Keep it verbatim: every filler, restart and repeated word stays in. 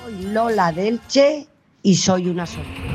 Soy Lola del Che y soy una sorpresa.